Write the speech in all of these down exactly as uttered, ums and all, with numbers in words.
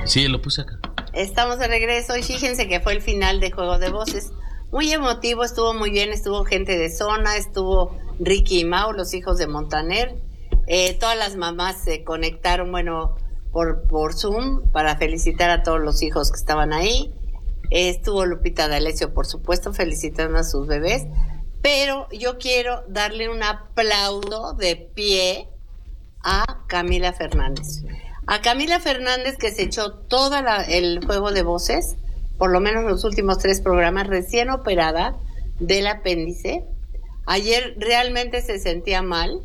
Sí, lo puse acá. Estamos de regreso y fíjense que fue el final de Juego de Voces. Muy emotivo, estuvo muy bien, estuvo gente de zona, estuvo Ricky y Mau, los hijos de Montaner. Eh, todas las mamás se conectaron, bueno, por, por Zoom para felicitar a todos los hijos que estaban ahí. Eh, estuvo Lupita D'Alessio, por supuesto, felicitando a sus bebés. Pero yo quiero darle un aplauso de pie a Camila Fernández. A Camila Fernández, que se echó todo el Juego de Voces, por lo menos los últimos tres programas, recién operada del apéndice. Ayer realmente se sentía mal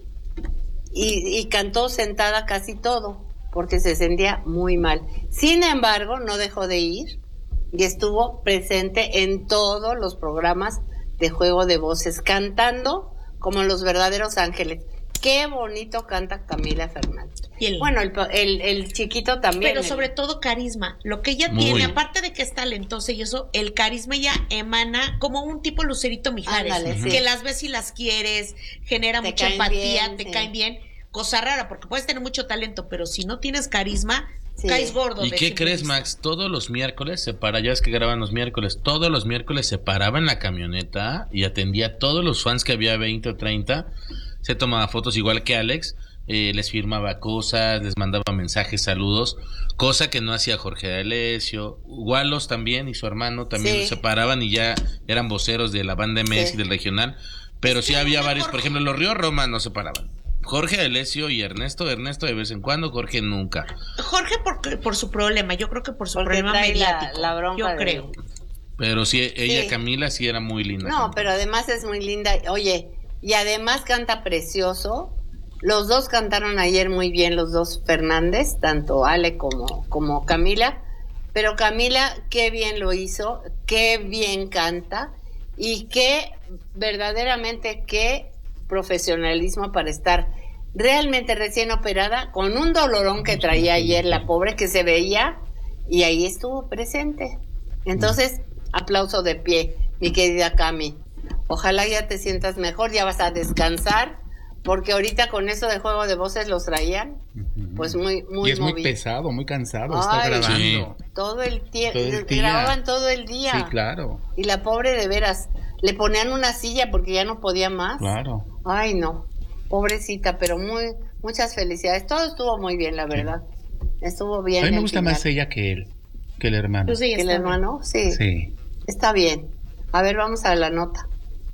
y, y cantó sentada casi todo, porque se sentía muy mal. Sin embargo, no dejó de ir y estuvo presente en todos los programas de Juego de Voces, cantando como los verdaderos ángeles. Qué bonito canta Camila Fernández. Y el, bueno, el, el, el chiquito también. Pero el, sobre todo carisma. Lo que ella muy. tiene, aparte de que es talentosa y eso, el carisma ella emana como un tipo Lucerito Mijares. Ándale, que sí. Las ves y las quieres, genera te mucha empatía, bien, te sí. caen bien. Cosa rara, porque puedes tener mucho talento, pero si no tienes carisma, sí. caes gordo. ¿Y qué crees, Max? Todos los miércoles se para, ya es que graban los miércoles, todos los miércoles se paraba en la camioneta y atendía a todos los fans que había, veinte o treinta. Se tomaba fotos igual que Alex, eh, les firmaba cosas, les mandaba mensajes, saludos, cosa que no hacía Jorge D'Alessio. Walos también y su hermano también sí. se paraban y ya eran voceros de la banda M S sí. y del regional, pero sí, sí había varios, por ejemplo, los Río Roma no se paraban. Jorge D'Alessio y Ernesto, Ernesto de vez en cuando, Jorge nunca. Jorge por, por su problema, yo creo que por su Porque problema mediático, la, la bronca yo de... creo. Pero sí, ella sí. Camila sí era muy linda. No, cantante. pero además es muy linda, oye, y además canta precioso. Los dos cantaron ayer muy bien, los dos Fernández, tanto Ale como, como Camila. Pero Camila, qué bien lo hizo, qué bien canta y qué, verdaderamente, qué profesionalismo para estar realmente recién operada, con un dolorón que traía ayer la pobre, que se veía, y ahí estuvo presente. Entonces, aplauso de pie, mi querida Cami. Ojalá ya te sientas mejor, ya vas a descansar, porque ahorita con eso de Juego de Voces los traían, pues muy, muy Y es movido. Muy pesado, muy cansado, Ay, está grabando. Sí. Todo el tiempo, Todo el grababan todo el día. Sí, claro. Y la pobre de veras, le ponían una silla porque ya no podía más. Claro. Ay, no, pobrecita, pero muy, muchas felicidades. Todo estuvo muy bien, la verdad. Sí. Estuvo bien. A mí me gusta final. Más ella que él, que el hermano. Pues sí, ¿Que el hermano? Sí. Sí. Está bien. A ver, vamos a la nota.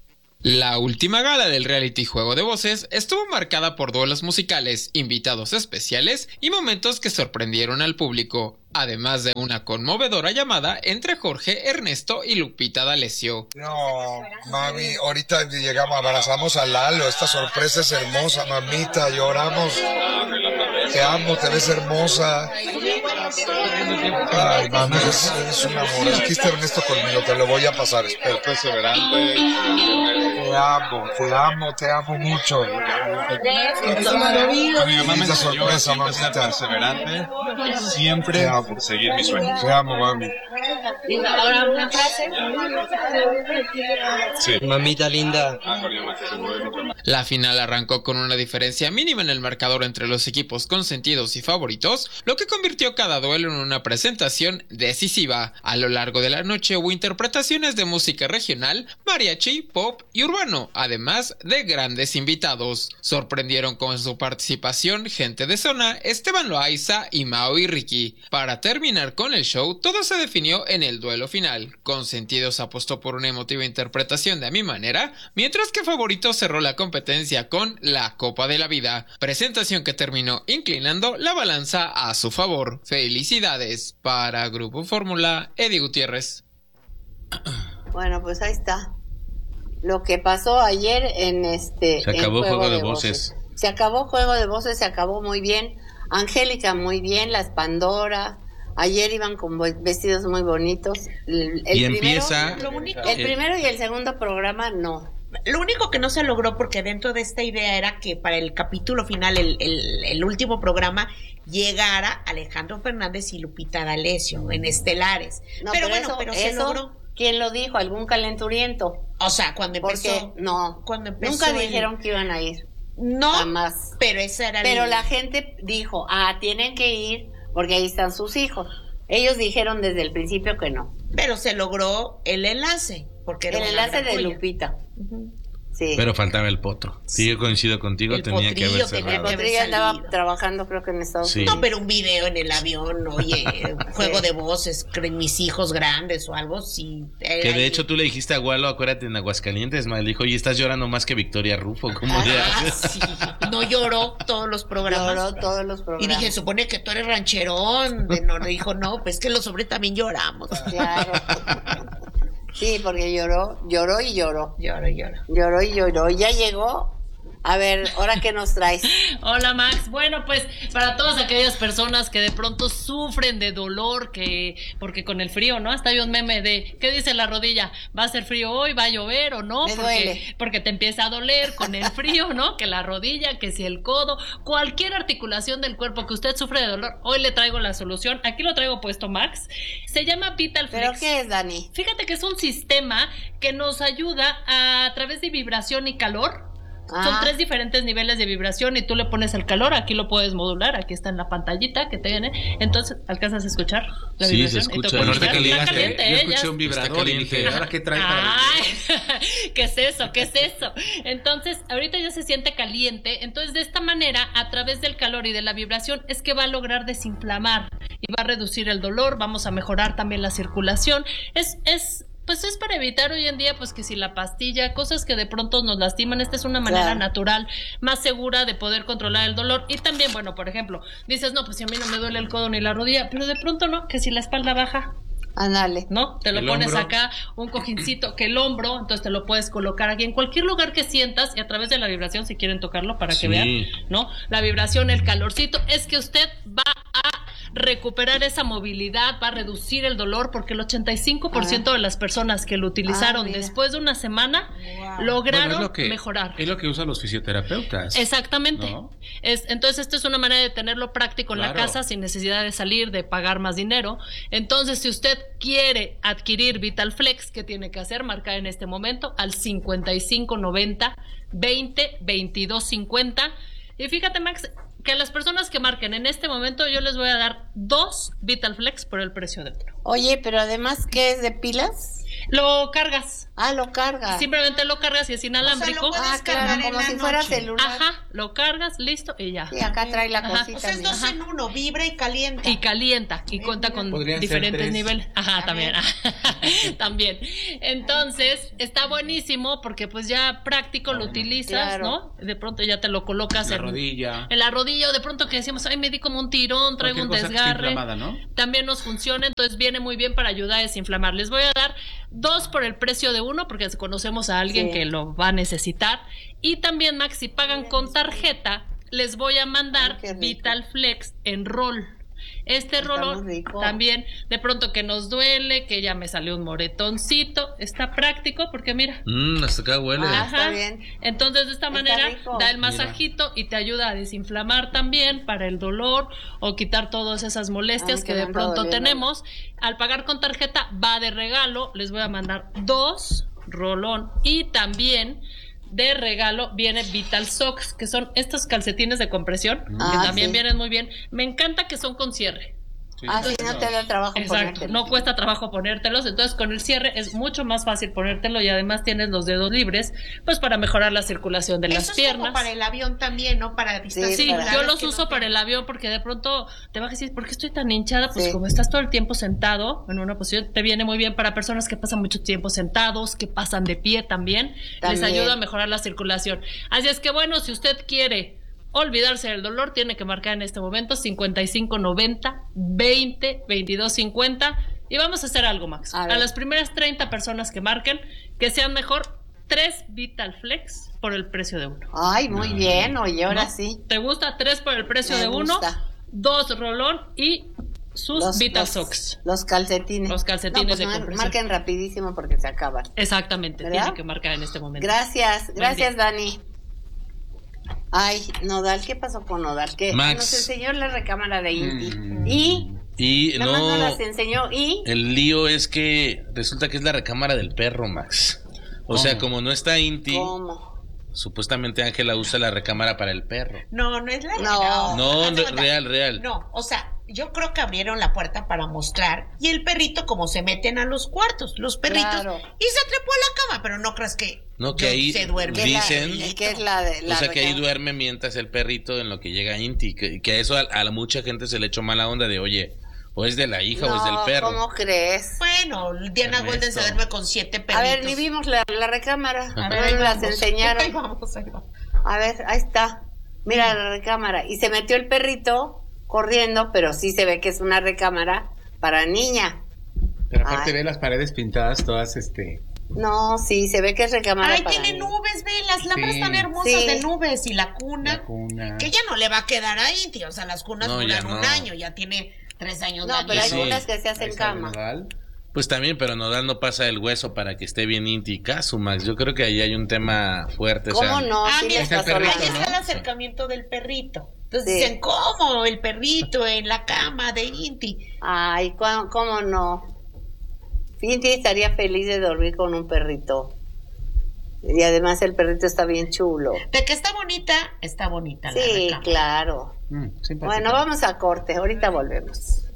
La última gala del reality Juego de Voces estuvo marcada por duelos musicales, invitados especiales y momentos que sorprendieron al público, además de una conmovedora llamada entre Jorge, Ernesto y Lupita D'Alessio. No, mami, ahorita llegamos, abrazamos a Lalo, esta sorpresa es hermosa, mamita, lloramos. Te amo, te ves hermosa. Ay, mami, eres, eres un amor. Aquí está Ernesto conmigo, te lo voy a pasar. Espera, perseverante. Te amo, te amo, te amo mucho. Mi mamá me enseñó a siempre ser perseverante, siempre por seguir mis sueños. Te amo, mami. Ahora una frase. Sí. Mamita linda. La final arrancó con una diferencia mínima en el marcador entre los equipos consentidos y favoritos, lo que convirtió cada duelo en una presentación decisiva. A lo largo de la noche hubo interpretaciones de música regional, mariachi, pop y urbano, además de grandes invitados. Sorprendieron con su participación gente de zona, Esteban Loaiza y Mau y Ricky. Para terminar con el show, todo se definió en el duelo final. Consentidos apostó por una emotiva interpretación de A Mi Manera, mientras que Favorito cerró la competencia con La Copa de la Vida, presentación que terminó inclinando la balanza a su favor. Felicidades. Para Grupo Fórmula, Eddie Gutiérrez. Bueno, pues ahí está. Lo que pasó ayer en este... Se acabó Juego, Juego de, de voces. voces. Se acabó Juego de Voces, se acabó muy bien. Angélica muy bien, las Pandora. Ayer iban con vestidos muy bonitos. El, el y primero, empieza... Lo único, el primero y el segundo programa no. Lo único que no se logró, porque dentro de esta idea era que para el capítulo final, el, el, el último programa, llegara Alejandro Fernández y Lupita D'Alessio en estelares. No, pero, pero bueno, eso, pero se eso, logró. ¿Quién lo dijo? ¿Algún calenturiento? O sea, cuando empezó. Porque no, cuando empezó nunca el... dijeron que iban a ir. No, jamás. Pero esa era Pero el... la gente dijo, ah, tienen que ir porque ahí están sus hijos. Ellos dijeron desde el principio que no. Pero se logró el enlace. Porque era el enlace de joya. Lupita. Uh-huh. Sí. Pero faltaba el potro. Sí, yo coincido contigo, el tenía que haber cerrado. El potrillo andaba trabajando, creo que en Estados sí. Unidos. No, pero un video en el avión, oye, un juego sí. de voces, mis hijos grandes o algo, sí. Que de hecho tú le dijiste a Walo, acuérdate, en Aguascalientes, me dijo, oye, estás llorando más que Victoria Rufo. ¿Cómo ah, le sí. No lloró todos los programas. Lloró todos los programas. Y dije, supone que tú eres rancherón. No, le dijo, no, pues que los hombres también lloramos. Claro. Sí, porque lloró, lloró y lloró. Lloró y lloró. Lloró y lloró. Ya llegó. A ver, ¿ahora qué nos traes? Hola, Max. Bueno, pues para todas aquellas personas que de pronto sufren de dolor, que porque con el frío, ¿no? Hasta hay un meme de, ¿qué dice la rodilla? ¿Va a ser frío hoy? ¿Va a llover o no? Me porque, duele. porque te empieza a doler con el frío, ¿no? Que la rodilla, que si el codo, cualquier articulación del cuerpo que usted sufre de dolor, hoy le traigo la solución. Aquí lo traigo puesto, Max. Se llama Vital Flex. ¿Pero qué es, Dani? Fíjate que es un sistema que nos ayuda a, a través de vibración y calor. Ah. Son tres diferentes niveles de vibración y tú le pones el calor, aquí lo puedes modular, aquí está en la pantallita que te viene, entonces ¿alcanzas a escuchar la sí, vibración? Se escucha. Bueno, está caliente, está caliente, yo escuché ella un vibrador y dije, ¿ahora qué trae para Ay, ¿qué es eso? ¿Qué es eso? Entonces, ahorita ya se siente caliente, entonces de esta manera, a través del calor y de la vibración, es que va a lograr desinflamar y va a reducir el dolor, vamos a mejorar también la circulación, es, es pues es para evitar hoy en día, pues que si la pastilla, cosas que de pronto nos lastiman, esta es una manera claro. natural, más segura de poder controlar el dolor. Y también, bueno, por ejemplo, dices, no, pues si a mí no me duele el codo ni la rodilla, pero de pronto no, que si la espalda baja, ándale, ¿no? Te lo pones hombro. Acá, un cojincito, que el hombro, entonces te lo puedes colocar aquí en cualquier lugar que sientas y a través de la vibración, si quieren tocarlo para que sí. vean, ¿no? La vibración, el calorcito, es que usted va a recuperar esa movilidad, va a reducir el dolor, porque el ochenta y cinco por ciento ah. de las personas que lo utilizaron ah, después de una semana wow. lograron bueno, es lo que, mejorar. Es lo que usan los fisioterapeutas. Exactamente. ¿No? Es, entonces, esta es una manera de tenerlo práctico en claro. la casa sin necesidad de salir, de pagar más dinero. Entonces, si usted quiere adquirir Vital Flex, ¿qué tiene que hacer? Marcar en este momento al cincuenta y cinco noventa veinte veintidós cincuenta. Y fíjate, Max, que a las personas que marquen en este momento yo les voy a dar dos Vital Flex por el precio de uno. Oye, pero además, ¿qué es de pilas? Lo cargas. Ah, lo cargas. Simplemente lo cargas y es inalámbrico. O sea, ah, claro, como si fuera celular. Ajá, lo cargas, listo y ya. Sí, acá trae la Ajá. cosita. O sea, es dos en uno, vibra y calienta. Y calienta, y cuenta con diferentes niveles. Ajá, también. También. Entonces, está buenísimo porque pues ya práctico lo utilizas, claro. ¿no? De pronto ya te lo colocas la en, rodilla. en la rodilla, o de pronto que decimos, ay, me di como un tirón, traigo un desgarre. ¿No? También nos funciona, entonces viene muy bien para ayudar a desinflamar. Les voy a dar dos por el precio de uno, porque conocemos a alguien sí. que lo va a necesitar. Y también, Max, si pagan con tarjeta, les voy a mandar Ay, Vital Flex en rol. Este rolón también, de pronto que nos duele, que ya me salió un moretoncito, está práctico porque mira. Mmm, hasta acá huele. Ajá. Está bien. Entonces de esta está manera rico. Da el masajito mira. Y te ayuda a desinflamar también para el dolor o quitar todas esas molestias Ay, que de pronto tenemos. Al pagar con tarjeta va de regalo, les voy a mandar dos rolón y también de regalo viene Vital Socks, que son estos calcetines de compresión, ah, que también sí. vienen muy bien. Me encanta que son con cierre. Sí, Así no te da trabajo Exacto, no cuesta trabajo ponértelos, entonces con el cierre es mucho más fácil ponértelo y además tienes los dedos libres, pues para mejorar la circulación de Eso las es piernas. Como para el avión también, ¿no? Para distancias. Sí, para yo los uso no para el avión porque de pronto te vas a decir, ¿por qué estoy tan hinchada? Pues sí. como estás todo el tiempo sentado en una posición, te viene muy bien para personas que pasan mucho tiempo sentados, que pasan de pie también, también. les ayuda a mejorar la circulación. Así es que bueno, si usted quiere olvidarse del dolor, tiene que marcar en este momento cincuenta y cinco noventa veinte veintidós cincuenta y vamos a hacer algo, Max. A, a las primeras treinta personas que marquen, que sean mejor tres Vital Flex por el precio de uno. Ay, muy no. bien, oye, ahora ¿No? sí. ¿Te gusta? Tres por el precio Me de gusta. uno, dos rolón y sus los, Vital los, Socks. Los calcetines. Los calcetines no, pues de mar- compresión. Marquen rapidísimo porque se acaban. Exactamente, ¿verdad? tiene que marcar en este momento. Gracias, gracias Dani. Ay, Nodal, ¿qué pasó con Nodal? Que Max. nos enseñó la recámara de Inti. Mm. Y Y nada no, más nos las enseñó y el lío es que resulta que es la recámara del perro, Max. O ¿Cómo? sea, como no está Inti, ¿Cómo? supuestamente Ángela usa la recámara para el perro. No, no es la No, no, no real, real. No, o sea, yo creo que abrieron la puerta para mostrar y el perrito como se meten a los cuartos, los perritos, Claro. y se trepó a la cama, pero no creas que, No, que ahí se duerme. dicen- ¿Y qué es la de la O sea que ahí recámara? duerme mientras el perrito en lo que llega Inti, que, que eso a, a la mucha gente se le echó mala onda de, oye, o es de la hija o es del No, perro. ¿cómo crees? Bueno, Diana Ernesto. Golden se duerme con siete perritos. A ver, ni vimos la, la recámara. A A ver, ver, ahí me las vamos. enseñaron. Ahí vamos, ahí vamos. A ver, ahí está. Mira la recámara. Y se metió el perrito corriendo, pero sí se ve que es una recámara para niña. Pero aparte Ay. ve las paredes pintadas todas, este... No, sí, se ve que es recámara Ay, para tiene niña. nubes, ve, las lámparas Sí. están hermosas Sí. de nubes y la cuna, La cuna. que ya no le va a quedar ahí, tío, o sea, las cunas No, duran ya un no. año, ya tiene tres años No, de pero hay Sí. unas que se hacen Ahí está el cama. nodal. Pues también, pero Nodal no pasa el hueso para que esté bien Inti y Casu, Max. Yo creo que ahí hay un tema fuerte. o ¿Cómo sea, no? Ah, Sí mira, les está el pasó perrito, la- ahí ¿no? está el acercamiento del perrito. Entonces Sí. dicen, ¿cómo? El perrito en la cama de Inti. Ay, ¿cu- ¿cómo no? Inti estaría feliz de dormir con un perrito. Y además el perrito está bien chulo. De que está bonita, está bonita la Sí, recámara. claro. Mm, simpática. Bueno, vamos a corte. Ahorita volvemos.